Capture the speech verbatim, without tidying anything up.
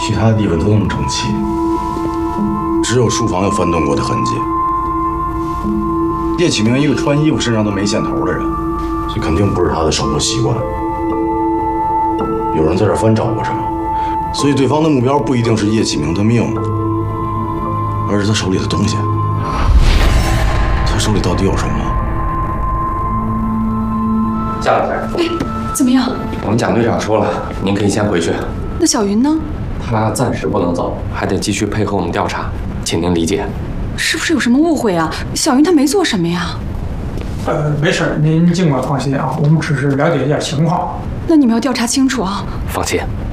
其他的地方都那么整齐，只有书房有翻动过的痕迹。叶启明一个穿衣服身上都没线头的人，这肯定不是他的生活习惯。有人在这翻找过什么，所以对方的目标不一定是叶启明的命，而是他手里的东西。他手里到底有什么？ 夏老师， 哎，怎么样？ 我们蒋队长说了，您可以先回去。 那小云呢？ 他暂时不能走，还得继续配合我们调查，请您理解。 是不是有什么误会啊？小云她没做什么呀。 呃，没事，您尽管放心啊，我们只是了解一下情况。 那你们要调查清楚啊。 放心。